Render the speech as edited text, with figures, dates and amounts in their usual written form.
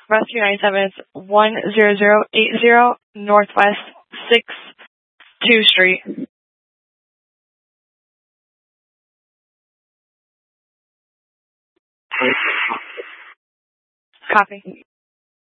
Rescue 97 is 10080 Northwest 6th Street. Copy.